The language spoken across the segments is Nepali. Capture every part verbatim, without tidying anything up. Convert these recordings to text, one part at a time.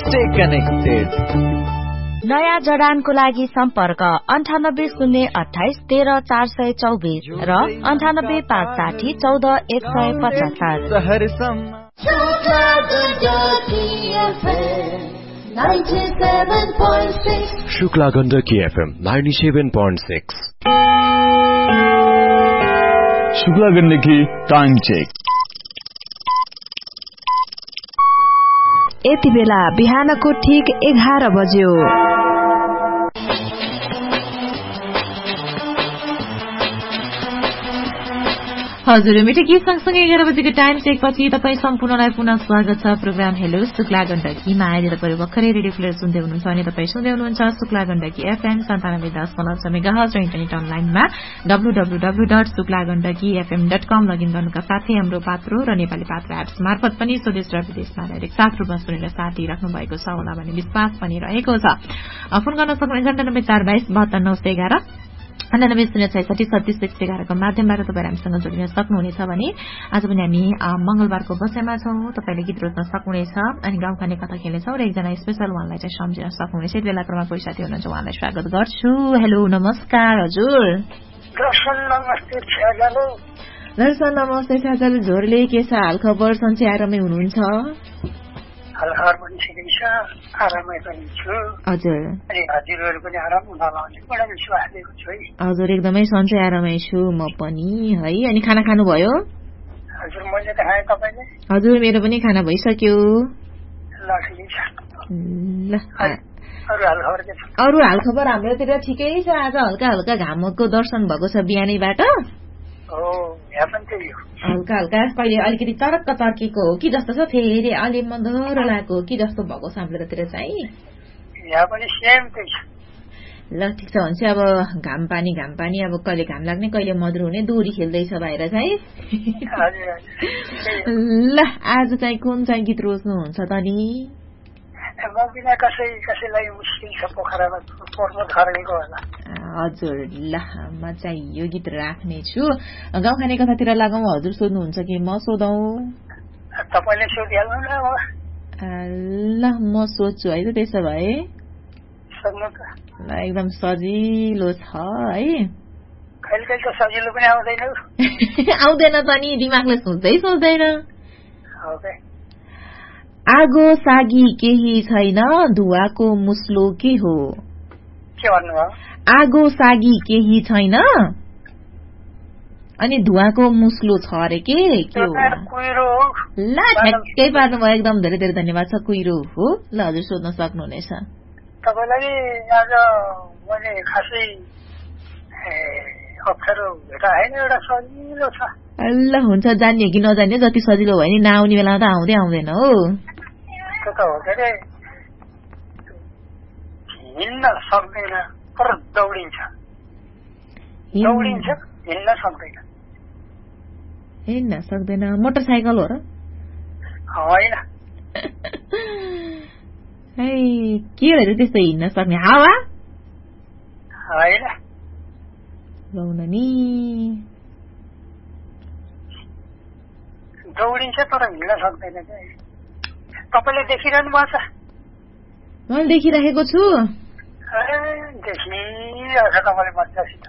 Stay connected. नयाँ जडानको लागि सम्पर्क अन्ठानब्बे शून्य अठाइस तेह्र चार सय चौबिस र अन्ठानब्बे पाँच साठी चौध एक सय पचहत्तर। Shukla Gandaki FM ninety seven point six. Shukla Gandaki time check. यति बेला बिहानको ठीक एघार बज्यो। हजुर मिठो गीत सँगसँगै एघार बजेको टाइम चेक पछि तपाईँ सम्पूर्णलाई पुनः स्वागत छ प्रोग्राम हेलो शुक्ला गण्डकीमा। अहिले तपाईँ भर्खरै रेडियो प्लेयर सुन्दै हुनुहुन्छ अनि तपाईँ सुन्दै हुनुहुन्छ शुक्ला गण्डकी एफएम सन्तानब्बे दशमलव छ मेगाहर्ज र इन्टरनेट अनलाइनमा W W W dot Shukla Gandaki FM dot com login गर्नुका साथै हाम्रो पात्रो र नेपाली पात्र एप्स मार्फत पनि स्वदेश र विदेशमा डाइरेक्ट सात रूपमा सुनेर साथ दिइराख्नु भएको छ होला भन्ने विश्वास पनि रहेको छ। फोन गर्न सक्नुहुन्छ अन्ठानब्बे चार बाइस बहत्तर नौ सय एघार अन्ठानब्बे शून्य छैसठी छत्तीस एक सय एघारको माध्यमबाट तपाईँ हामीसँग जोडिन सक्नुहुनेछ भने आज पनि हामी मंगलबारको बसाइमा छौं। तपाईँले गीत रोज्न सक्नुहुनेछ अनि गाउँखाने कथा खेल्नेछौँ र एकजना स्पेशल उहाँलाई चाहिँ सम्झिन सक्नुहुनेछ। यति बेला क्रममा कोही साथी हुनुहुन्छ उहाँलाई स्वागत गर्छु। हेलो नमस्कार हजुर। दर्शन नमस्ते छ्याजल झोरले के छ हाल खबर? सन्चै आरामै हुनुहुन्छ? हालखबर पनि ठिकै छ, आरामै पनि छु। हजुर अनि हजुरहरू पनि आराम हुन लाउने बडा विश्वास दिएको छु है। हजुर एकदमै सन्चै आरामै छु म पनि है। अनि खाना खानुभयो? हजुर मैले त खाएँ, तपाईले? हजुर मेरो पनि खाना भइसक्यो। ल ठिकै छ। ल अरू हालखबर के छ? अरू हालखबर हाम्रोतिर ठिकै छ। आज हल्का हल्का घामको दर्शन भएको छ बिहानैबाट। हल्का हल्का कहिले अलिकति चरक्क चर्केको हो कि जस्तो छ, फेरि अलि मन्दरो लागेको हो कि जस्तो भएको छ हाम्रोतिर चाहिँ। ल ठिक छ भने चाहिँ अब घाम पानी घाम पानी अब कहिले घाम लाग्ने कहिले मधुरो हुने दोरी खेल्दैछ बाहिर चाहिँ। ल आज चाहिँ कुन चाहिँ गीत रोज्नुहुन्छ त नि? म बिना कसै कसैलाई मुस्किल छ पोखरामा पर्नु धर्नेको होला। हजुर ल म चाहिँ यो गीत राख्नेछु। गाउँखाने कथातिर लागौँ हजुर सोध्नुहुन्छ कि म सोधौँ? तपाईँले सोधिहाल्नु न। ल म सोध्छु है त त्यसो भए। सोध्नु त। ल एकदम सजिलो छ है। कहिले कहिले त सजिलो पनि आउँदैन। आउँदैन त नि, दिमागले सोच्दै सोच्दैन। आगो सागी केही छैन, धुवाको मुस्लो के हो? के भन्नुभयो? आगो सागी केही छैन अनि धुवाको मुस्लो छ अरे के के हो? ल ठ्याक्कै पार्नुभयो, एकदम धेरै धेरै धन्यवाद छ। कुहिरो हो। ल हजुर सोध्न सक्नुहुनेछ। तपाईँलाई आज मैले खासै अप्ठ्यारो भेटाएन, एउटा सजिलो छ। ल हुन्छ, जान्ने कि नजान्ने जति सजिलो भयो नि नआउने बेलामा त आउँदै आउँदैन हो। त्यो त हो के अरे, हिँड्न सक्दैन तर दौडिन्छ, दौडिन्छ हिँड्न सक्दैन। हिँड्न सक्दैन मोटरसाइकल हो र? होइन। है के हो त्यस्तो हिँड्न सक्ने? हावा? होइन। लाउन नि दौडिन्छ तर हिँड्न सक्दैन। तपाईँले देखिरहनु भएको छ? मैले देखिराखेको छु। देखिरहेछ तपाईँले मजासित।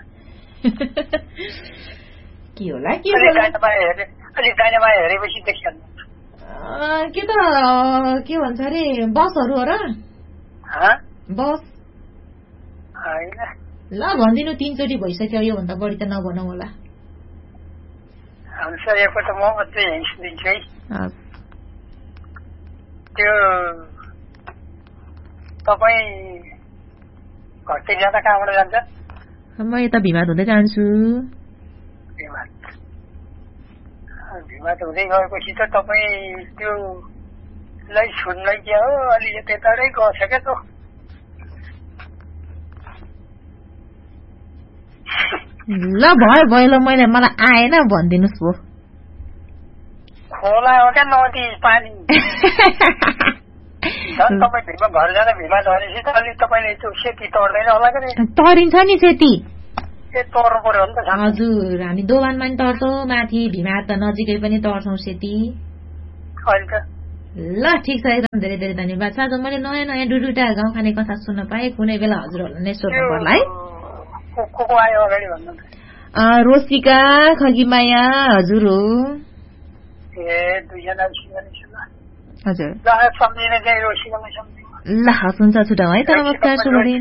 के होला के अलिक दाहिनेमा हेरेपछि देखिहाल्नु। के त के भन्छ अरे बसहरू हो र? बस होइन। ल भनिदिनु, तीनचोटि भइसक्यो, योभन्दा बढी त नभनौँ होला। हुन्छ एकपल्ट म मात्रै हिँड्दिन्छु है। त्यो तपाईँ घरतिर जाँदा कहाँबाट जान्छ? म यता भिमात हुँदै जान्छु। भिमात भिमात हुँदै गएपछि त तपाईँ त्यो लाई सुन्न क्या हो, अलि त्यताडै गछ क्या त। ल भयो भयो, ल मैले मलाई आएन भनिदिनुहोस् भो। खोला हो क्या नदी पानी। झन् तपाईँ भिमा घर जाँदा भिमा झरेपछि त अलिक तपाईँले त्यो सेती तर्दैन होला क्या? तरिन्छ नि सेती। ए तर्नु पर्यो नि त। हजुर हामी दोभानमा पनि तर्छौँ, माथि भिमा त नजिकै पनि तर्छौँ सेती। अहिले त ल ठिक छ एकदम धेरै धेरै धन्यवाद छ। आज मैले नयाँ नयाँ दुईटा गाउँ खाने कथा सुन्न पाएँ। कुनै बेला हजुरहरूलाई नै सोध्नु पर्ला है। रोसिका खगीमाया हजुर हो हजुर ल हस् हुन्छ छुटाउँ है त। नमस्कार शुभ दिन।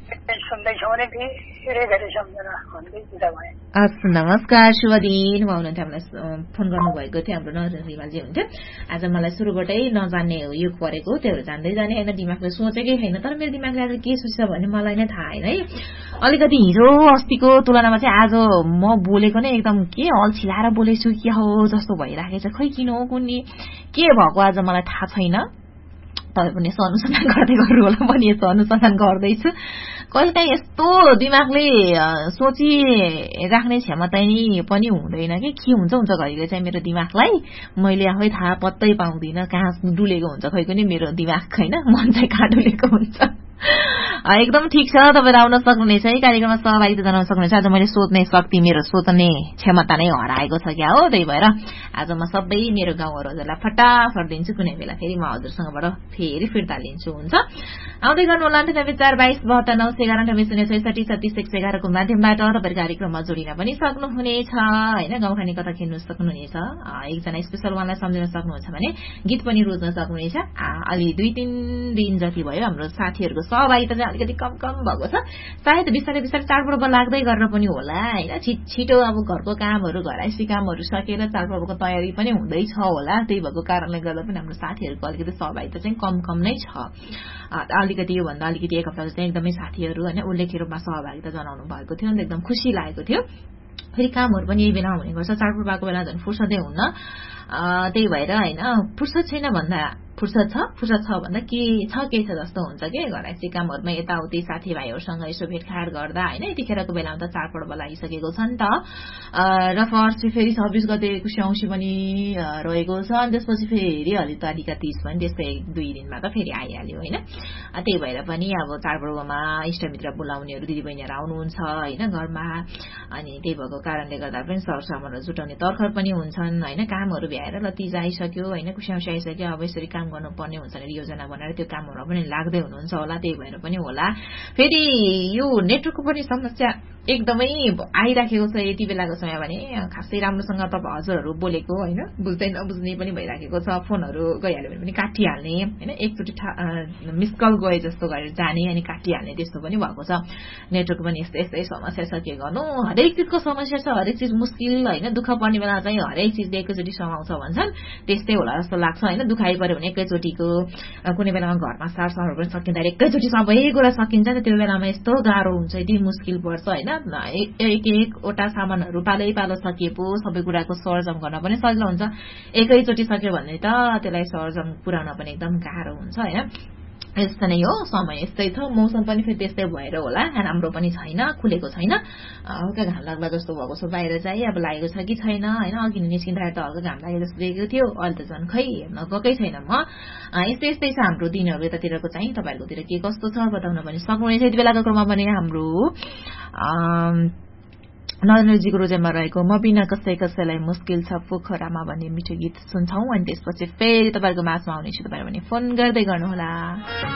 हस् नमस्कार शुभ दिन। उहाँ हुनुहुन्थ्यो हामीलाई फोन गर्नुभएको थियो हाम्रो नजर हिमालजी हुन्थ्यो। आज मलाई सुरुबाटै नजान्ने युग परेको त्योहरू जान्दै जाने होइन दिमागले सोचेकै छैन तर मेरो दिमागले आज के सोच्छ भन्ने मलाई नै थाहा होइन है। अलिकति हिजो अस्तिको तुलनामा चाहिँ आज म बोलेको नै एकदम के अल्छिलाएर बोलेछु के हो जस्तो भइराखेको छ। खै किन हो कुनै के भएको आज मलाई थाहा छैन। तपाईँ पनि यसो अनुसन्धान गर्दै गर्नु होला पनि यसो अनुसन्धान गर्दैछु। कहिलेकाहीँ यस्तो दिमागले सोचिराख्ने क्षमता पनि हुँदैन कि के हुन्छ हुन्छ घरिघरि चाहिँ मेरो दिमागलाई मैले आफै थाहा पत्तै पाउँदिनँ कहाँ डुलेको हुन्छ खै पनि मेरो दिमाग होइन मन चाहिँ कहाँ डुलेको हुन्छ। एकदम ठिक छ तपाईँ आउन सक्नुहुनेछ है कार्यक्रममा सहभागिता जनाउन सक्नुहुनेछ। आज मैले सोध्ने शक्ति मेरो सोच्ने क्षमता नै हराएको छ क्या हो। त्यही भएर आज म सबै मेरो गाउँहरू हजुरलाई फटाफट दिन्छु। कुनै बेला फेरि म हजुरसँगबाट फेरि फिर्ता लिन्छु हुन्छ। आउँदै गर्नु होला अन्ठानब्बे चार बाइस बहत्तर नौ सय एघार अन्ठानब्बे शून्य छैसठी छत्तीस एक सय एघारको माध्यमबाट तपाईँ कार्यक्रममा जोडिन पनि सक्नुहुनेछ होइन। गाउँ खाने कथा खेल्नु सक्नुहुनेछ। एकजना स्पेसल उहाँलाई सम्झिन सक्नुहुन्छ भने गीत पनि रोज्न सक्नुहुनेछ। अलि दुई तीन दिन जति भयो हाम्रो साथीहरूको सहभागिता चाहिँ अलिकति कम कम भएको छ। सायद बिस्तारै बिस्तारै चाडपर्व लाग्दै गरेर पनि होला होइन। छिटो अब घरको कामहरू घराइसी कामहरू सकेर चाडपर्वको तयारी पनि हुँदैछ होला। त्यही भएको कारणले गर्दा पनि हाम्रो साथीहरूको अलिकति सहभागिता चाहिँ कम कम नै छ। अलिकति योभन्दा अलिकति एक हप्ता चाहिँ एकदमै साथीहरू होइन उल्लेख्य रूपमा सहभागिता जनाउनु भएको थियो नि एकदम खुसी लागेको थियो। फेरि कामहरू पनि यही बेला हुने गर्छ। चाडपर्वको बेला झन् फुर्सदै हुन्न। त्यही भएर होइन फुर्सद छैन भन्दा फुर्सद छ फुर्सद छ भन्दा के छ के छ जस्तो हुन्छ कि घराइसी कामहरूमा यताउति साथीभाइहरूसँग यसो भेटघाट गर्दा होइन। यतिखेरको बेलामा त चाडपर्व लागिसकेको छ नि त र फर्स्ट फेरि छब्बिस गते कुशे औँसी पनि रहेको छ। अनि त्यसपछि फेरि हरितालिका तीज पनि त्यस्तै एक दुई दिनमा त फेरि आइहाल्यो होइन। त्यही भएर पनि अब चाडपर्वमा इष्टमित्र बोलाउनेहरू दिदीबहिनीहरू आउनुहुन्छ होइन घरमा। अनि त्यही भएको कारणले गर्दा पनि सरसामानहरू जुटाउने तर्खर पनि हुन्छन् होइन। कामहरू भ्याएर ल तीज आइसक्यो होइन कुशे औँसी आइसक्यो अब यसरी काम गर्नुपर्ने हुन्छ भने योजना बनाएर त्यो कामहरू पनि लाग्दै हुनुहुन्छ होला। त्यही भएर पनि होला फेरि यो नेटवर्कको पनि समस्या एकदमै आइराखेको छ यति बेलाको समय भने खासै राम्रोसँग त हजुरहरू बोलेको होइन बुझ्दै नबुझ्ने पनि भइराखेको छ। फोनहरू गइहाल्यो भने पनि काटिहाल्ने होइन एकचोटि मिस कल गए जस्तो गरेर जाने अनि काटिहाल्ने त्यस्तो पनि भएको छ। नेटवर्क पनि यस्तै यस्तै समस्या छ के गर्नु। हरेक चिजको समस्या छ हरेक चिज मुस्किल होइन। दुःख पर्ने बेला चाहिँ हरेक चिजले एकैचोटि समाउँछ भन्छन् त्यस्तै होला जस्तो लाग्छ होइन। दुखाइ पर्यो भने एकैचोटिको कुनै बेलामा घरमा सारसफाइ पनि सकिँदा एकैचोटि सबै कुरा सकिन्छ नि त्यो बेलामा यस्तो गाह्रो हुन्छ यति मुस्किल पर्छ होइन। एक एकवटा सामानहरू पालै पालो सकिए पो सबै कुराको सरजम गर्न पनि सजिलो हुन्छ। एकैचोटि सक्यो भने त त्यसलाई सरजम पुर्याउन पनि एकदम गाह्रो हुन्छ होइन। यस्तो नै हो समय यस्तै छ। मौसम पनि फेरि त्यस्तै भएर होला राम्रो पनि छैन खुलेको छैन। हल्का घाम लाग्ला जस्तो भएको छ बाहिर चाहिँ अब लागेको छ कि छैन होइन। अघि निस्किँदाखेरि त हल्का घाम लागेको जस्तो देखेको थियो अहिले त झन् खै हेर्न गएकै छैन म। यस्तै यस्तै छ हाम्रो दिनहरू यतातिरको चाहिँ। तपाईँहरूकोतिर के कस्तो छ बताउन पनि सक्नुहुनेछ। यति बेलाको क्रममा पनि हाम्रो नरेन्द्रजीको रोजेमा रहेको म बिना कसै कसैलाई मुस्किल छ पोखरामा भन्ने मिठो गीत सुन्छौं। अनि त्यसपछि फेरि तपाईँहरूको माझमा आउनेछु। तपाईँहरू पनि फोन गर्दै गर्नुहोला।